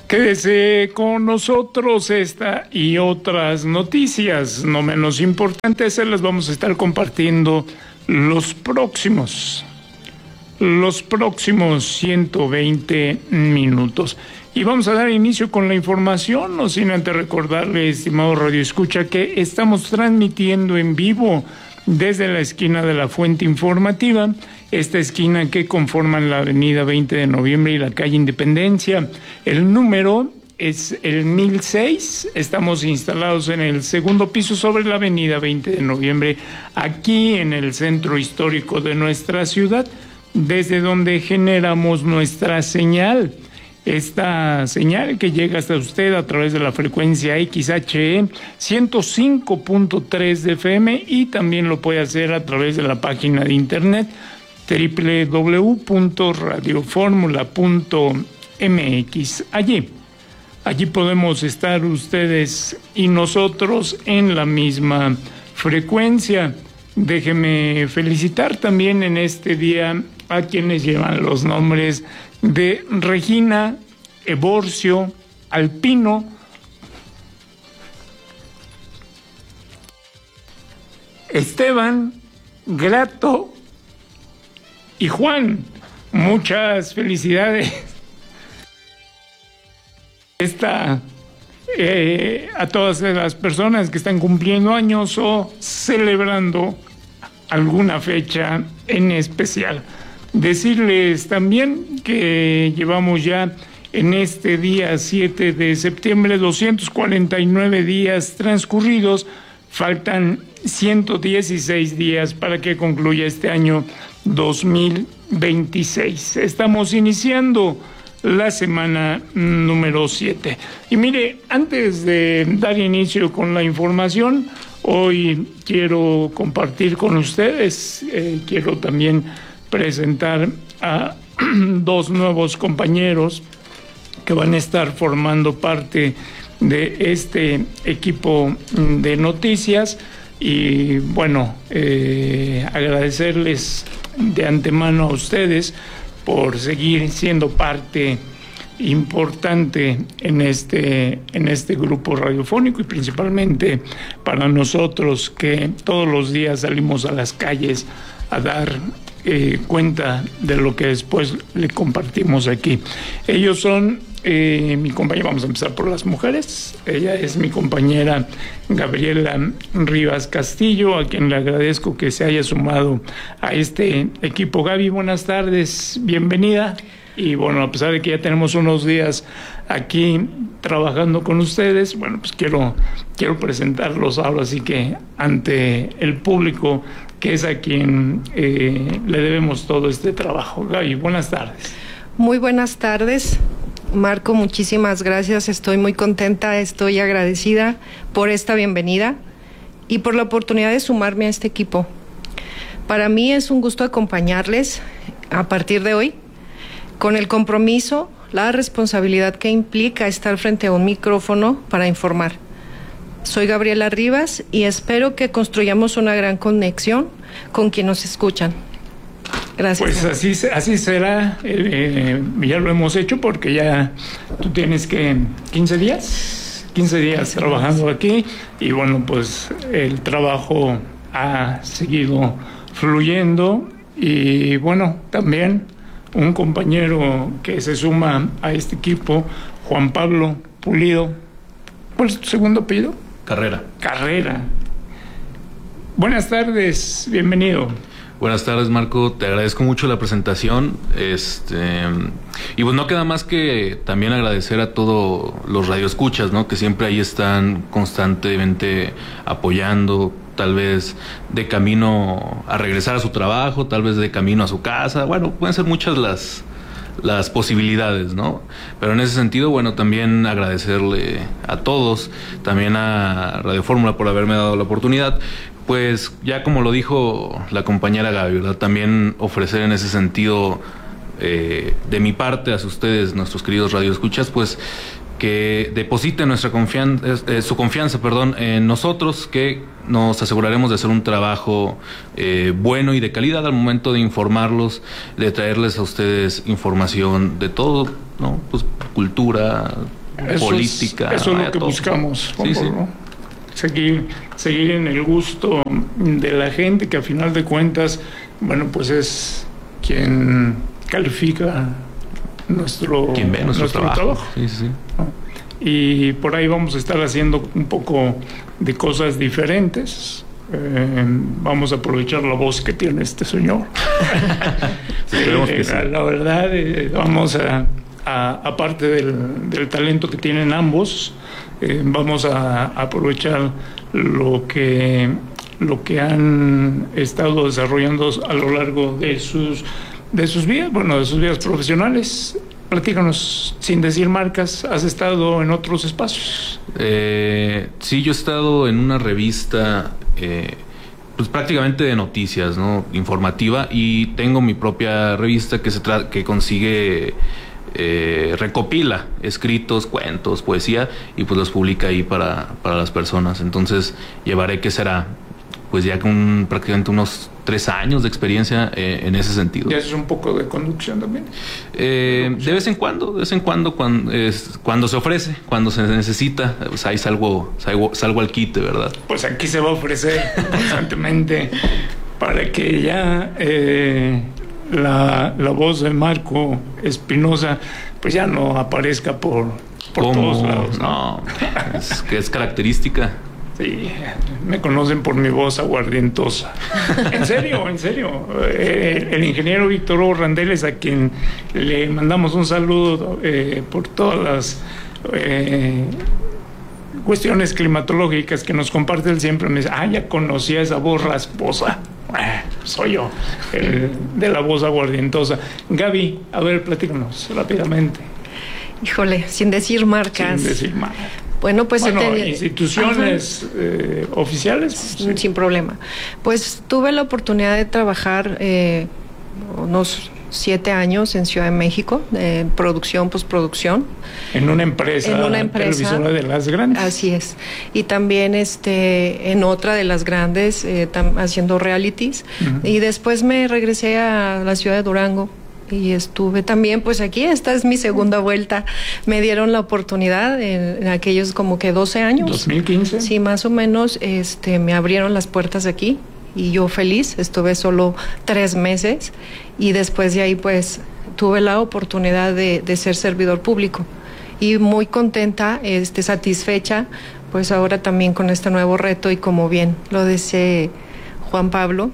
Quédese con nosotros. Esta y otras noticias no menos importantes se las vamos a estar compartiendo los próximos 120 minutos. Y vamos a dar inicio con la información, no sin antes recordarle, estimado Radio Escucha, que estamos transmitiendo en vivo desde la esquina de la Fuente Informativa, esta esquina que conforman la avenida 20 de noviembre y la calle Independencia. El número es el 1006, estamos instalados en el segundo piso sobre la avenida 20 de noviembre, aquí en el centro histórico de nuestra ciudad, desde donde generamos nuestra señal. Esta señal que llega hasta usted a través de la frecuencia XHE 105.3 de FM y también lo puede hacer a través de la página de internet www.radioformula.mx. Allí podemos estar ustedes y nosotros en la misma frecuencia. Déjeme felicitar también en este día a quienes llevan los nombres de Regina, Evorcio, Alpino, Esteban, Grato y Juan. Muchas felicidades. A todas las personas que están cumpliendo años o celebrando alguna fecha en especial. Decirles también que llevamos ya en este día 7 de septiembre 249 días transcurridos, faltan 116 días para que concluya este año 2026. Estamos iniciando la semana número 7. Y mire, antes de dar inicio con la información, hoy quiero compartir con ustedes, quiero también presentar a dos nuevos compañeros que van a estar formando parte de este equipo de noticias y bueno, agradecerles de antemano a ustedes por seguir siendo parte importante en este grupo radiofónico y principalmente para nosotros que todos los días salimos a las calles a dar cuenta de lo que después le compartimos aquí. Ellos son mi compañera, vamos a empezar por las mujeres. Ella es mi compañera Gabriela Rivas Castillo, a quien le agradezco que se haya sumado a este equipo. Gaby, buenas tardes, bienvenida. Y bueno, a pesar de que ya tenemos unos días aquí trabajando con ustedes, bueno, pues quiero presentarlos ahora sí que ante el público, que es a quien le debemos todo este trabajo. Gaby, buenas tardes. Muy buenas tardes, Marco, muchísimas gracias. Estoy muy contenta, estoy agradecida por esta bienvenida y por la oportunidad de sumarme a este equipo. Para mí es un gusto acompañarles a partir de hoy, con el compromiso, la responsabilidad que implica estar frente a un micrófono para informar. Soy Gabriela Rivas y espero que construyamos una gran conexión con quienes nos escuchan. Gracias. Pues así será. Ya lo hemos hecho porque ya tú tienes que 15 días trabajando aquí y bueno, pues el trabajo ha seguido fluyendo y bueno, también un compañero que se suma a este equipo, Juan Pablo Pulido. ¿Cuál es tu segundo apellido? Carrera. Buenas tardes, bienvenido. Buenas tardes, Marco, te agradezco mucho la presentación, y pues no queda más que también agradecer a todos los radioescuchas, ¿no? Que siempre ahí están constantemente apoyando, tal vez de camino a regresar a su trabajo, tal vez de camino a su casa, bueno, pueden ser muchas las posibilidades, ¿no? Pero en ese sentido, bueno, también agradecerle a todos, también a Radio Fórmula por haberme dado la oportunidad. Pues ya como lo dijo la compañera Gaby, ¿verdad? También ofrecer en ese sentido de mi parte hacia ustedes, nuestros queridos radioescuchas, pues que depositen su confianza en nosotros, que nos aseguraremos de hacer un trabajo bueno y de calidad al momento de informarlos, de traerles a ustedes información de todo, ¿no? Pues cultura, política. Eso es lo que buscamos, Juan Pablo. Seguir en el gusto de la gente, que a final de cuentas, bueno, pues es quien califica nuestro trabajo. Sí. Y por ahí vamos a estar haciendo un poco de cosas diferentes. Vamos a aprovechar la voz que tiene este señor. La verdad, vamos aparte del talento que tienen ambos, vamos a aprovechar lo que han estado desarrollando a lo largo de sus vidas profesionales. Platícanos, sin decir marcas, ¿has estado en otros espacios? Sí, yo he estado en una revista pues prácticamente de noticias, ¿no? Informativa, y tengo mi propia revista que consigue recopila escritos, cuentos, poesía, y pues los publica ahí para las personas. Entonces llevaré, que será, pues ya con prácticamente unos 3 años de experiencia en ese sentido. ¿Y haces un poco de conducción también? De vez en cuando, cuando se ofrece, cuando se necesita, pues ahí salgo al quite, ¿verdad? Pues aquí se va a ofrecer constantemente para que ya la voz de Marco Espinosa pues ya no aparezca por todos lados. No, es característica. Sí, me conocen por mi voz aguardientosa. En serio. El ingeniero Víctor Randeles, a quien le mandamos un saludo por todas las cuestiones climatológicas que nos comparte él siempre, me dice, ya conocía esa voz rasposa. Soy yo, de la voz aguardientosa. Gaby, a ver, platícanos rápidamente. Híjole, sin decir marcas. Bueno, pues instituciones oficiales. Sin problema. Pues tuve la oportunidad de trabajar unos 7 años en Ciudad de México, en producción, postproducción. En una empresa televisora de las grandes. Así es. Y también en otra de las grandes, haciendo realities. Uh-huh. Y después me regresé a la ciudad de Durango. Y estuve también, pues aquí, esta es mi segunda vuelta. Me dieron la oportunidad en aquellos como que 12 años. 2015. Sí, más o menos, me abrieron las puertas aquí y yo feliz. Estuve solo 3 meses y después de ahí, pues, tuve la oportunidad de ser servidor público y muy contenta, satisfecha, pues ahora también con este nuevo reto y como bien lo dice Juan Pablo,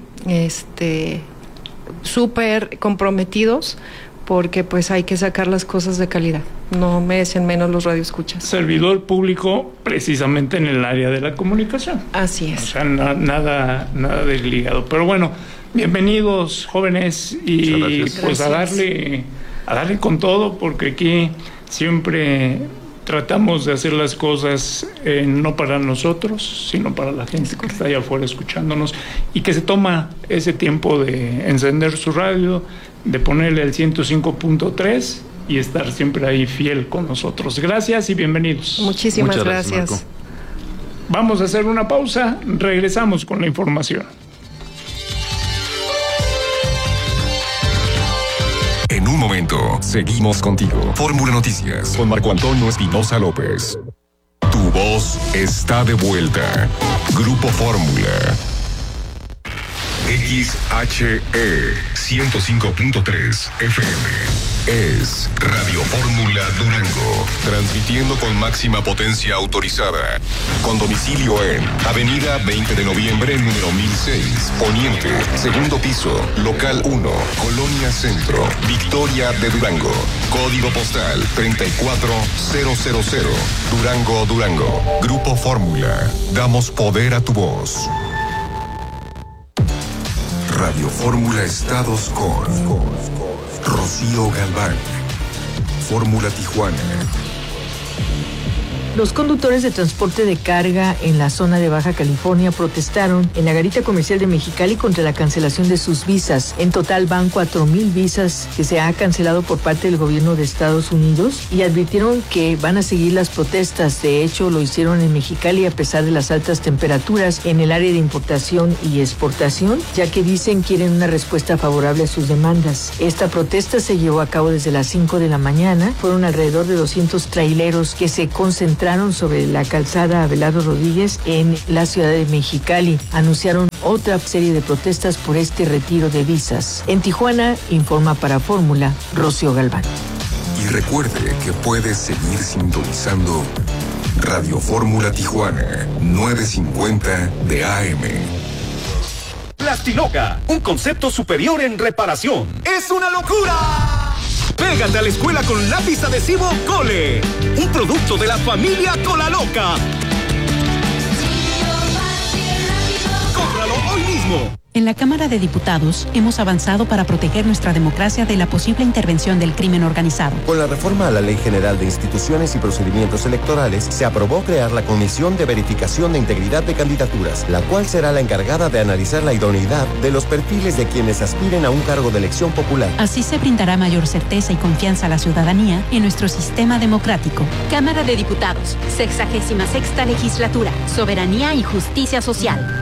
súper comprometidos porque pues hay que sacar las cosas de calidad, no merecen menos los radioescuchas. Servidor público precisamente en el área de la comunicación. Así es. O sea, nada desligado. Pero bueno, bienvenidos jóvenes y pues a darle con todo, porque aquí siempre tratamos de hacer las cosas no para nosotros, sino para la gente que está allá afuera escuchándonos y que se toma ese tiempo de encender su radio, de ponerle el 105.3 y estar siempre ahí fiel con nosotros. Gracias y bienvenidos. Muchas gracias. Marco. Vamos a hacer una pausa, regresamos con la información. En un momento, seguimos contigo. Fórmula Noticias con Marco Antonio Espinosa López. Tu voz está de vuelta. Grupo Fórmula. XHE 105.3 FM. Es Radio Fórmula Durango, transmitiendo con máxima potencia autorizada. Con domicilio en Avenida 20 de Noviembre, número 1006, Poniente, segundo piso, local 1, Colonia Centro, Victoria de Durango. Código postal 34000, Durango, Durango. Grupo Fórmula, damos poder a tu voz. Radio Fórmula Estados con Rocío Galván, Fórmula Tijuana, Los conductores de transporte de carga en la zona de Baja California protestaron en la garita comercial de Mexicali contra la cancelación de sus visas. En total van 4,000 visas que se ha cancelado por parte del gobierno de Estados Unidos y advirtieron que van a seguir las protestas. De hecho, lo hicieron en Mexicali a pesar de las altas temperaturas en el área de importación y exportación, ya que dicen quieren una respuesta favorable a sus demandas. Esta protesta se llevó a cabo desde las 5 de la mañana. Fueron alrededor de 200 traileros que se concentraron sobre la calzada Abelardo Rodríguez en la ciudad de Mexicali. Anunciaron otra serie de protestas por este retiro de visas. En Tijuana, informa para Fórmula, Rocío Galván. Y recuerde que puedes seguir sintonizando Radio Fórmula Tijuana, 950 de AM. Plastiloca, un concepto superior en reparación. ¡Es una locura! Pégate a la escuela con lápiz adhesivo Cole, un producto de la familia Colaloca. ¡Cómpralo hoy mismo! En la Cámara de Diputados hemos avanzado para proteger nuestra democracia de la posible intervención del crimen organizado. Con la reforma a la Ley General de Instituciones y Procedimientos Electorales, se aprobó crear la Comisión de Verificación de Integridad de Candidaturas, la cual será la encargada de analizar la idoneidad de los perfiles de quienes aspiren a un cargo de elección popular. Así se brindará mayor certeza y confianza a la ciudadanía en nuestro sistema democrático. Cámara de Diputados, 66ª Legislatura, Soberanía y Justicia Social.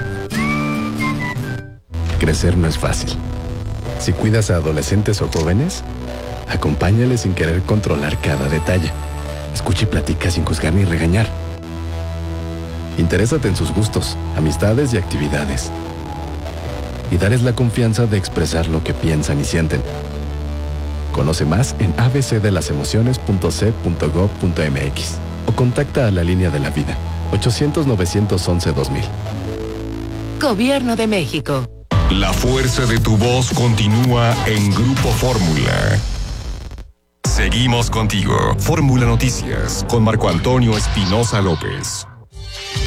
Crecer no es fácil. Si cuidas a adolescentes o jóvenes, acompáñales sin querer controlar cada detalle. Escucha y platica sin juzgar ni regañar. Interésate en sus gustos, amistades y actividades. Y darles la confianza de expresar lo que piensan y sienten. Conoce más en abcdelasemociones.c.gov.mx o contacta a la Línea de la Vida, 800-911-2000. Gobierno de México. La fuerza de tu voz continúa en Grupo Fórmula. Seguimos contigo. Fórmula Noticias con Marco Antonio Espinosa López.